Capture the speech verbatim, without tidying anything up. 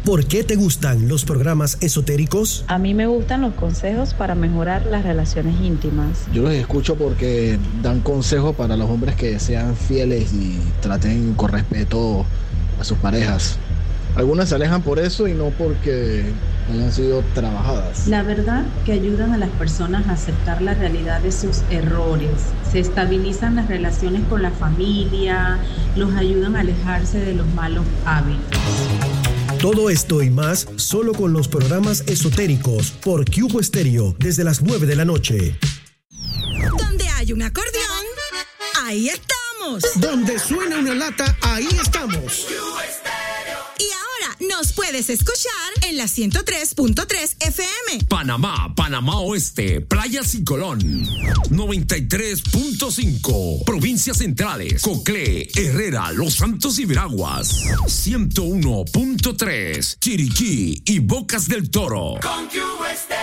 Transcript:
¿Por qué te gustan los programas esotéricos? A mí me gustan los consejos para mejorar las relaciones íntimas. Yo los escucho porque dan consejos para los hombres que sean fieles y traten con respeto a sus parejas. Algunas se alejan por eso y no porque hayan sido trabajadas. La verdad que ayudan a las personas a aceptar la realidad de sus errores. Se estabilizan las relaciones con la familia, los ayudan a alejarse de los malos hábitos. Todo esto y más solo con los programas esotéricos por Cubo Estéreo desde las nueve de la noche. Donde hay un acordeón, ahí estamos. Donde suena una lata, ahí estamos. Y ahora nos puedes escuchar en la ciento tres punto tres F M. Panamá, Panamá Oeste, Playas y Colón. noventa y tres punto cinco. Provincias Centrales, Coclé, Herrera, Los Santos y Veraguas. ciento uno punto tres. Chiriquí y Bocas del Toro. Con Cubo Estéreo.